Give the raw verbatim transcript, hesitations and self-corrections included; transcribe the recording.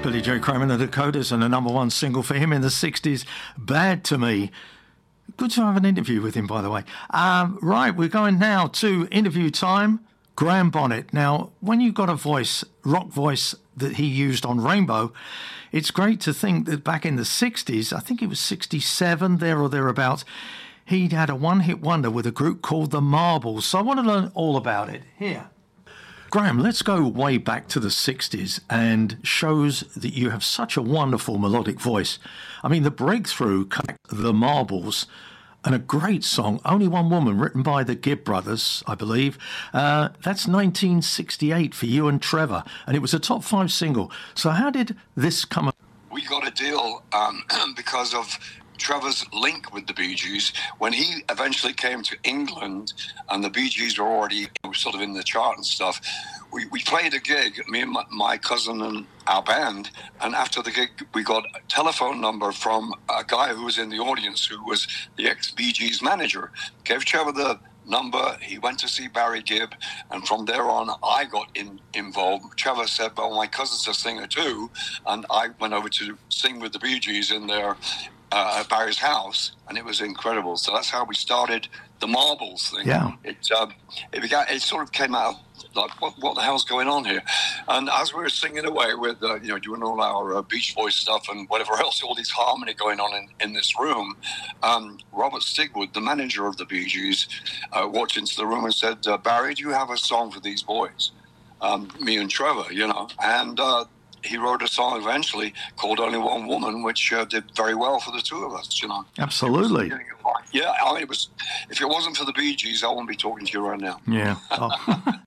Billy Joe Kramer and the Dakotas, and the number one single for him in the sixties, Bad to Me. Good to have an interview with him, by the way. Um, right, we're going now to interview time. Graham Bonnet. Now, when you've got a voice, rock voice that he used on Rainbow, it's great to think that back in the sixties, I think it was sixty-seven, there or thereabouts, he'd had a one-hit wonder with a group called the Marbles. So I want to learn all about it here. Graham, let's go way back to the sixties and shows that you have such a wonderful melodic voice. I mean, the breakthrough, the Marbles, and a great song, Only One Woman, written by the Gibb Brothers, I believe. Uh, that's nineteen sixty-eight for you and Trevor, and it was a top five single. So how did this come about? We got a deal um, because of Trevor's link with the Bee Gees. When he eventually came to England and the Bee Gees were already you know, sort of in the chart and stuff, we, we played a gig, me and my, my cousin and our band, and after the gig we got a telephone number from a guy who was in the audience who was the ex-Bee Gees manager. Gave Trevor the number, he went to see Barry Gibb, and from there on I got in, involved. Trevor said, well, my cousin's a singer too, and I went over to sing with the Bee Gees in their Uh, at Barry's house, and it was incredible. So that's how we started the Marbles thing. Yeah. It uh, it began. It sort of came out like, what what the hell's going on here? And as we were singing away with, uh, you know, doing all our uh, Beach Boys stuff and whatever else, all this harmony going on in, in this room, um, Robert Stigwood, the manager of the Bee Gees, uh, walked into the room and said, uh, Barry, do you have a song for these boys? Um, me and Trevor, you know, and uh, he wrote a song eventually called Only One Woman, which uh, did very well for the two of us, you know. Absolutely. Yeah, I mean, it was, if it wasn't for the Bee Gees, I wouldn't be talking to you right now. Yeah. Oh.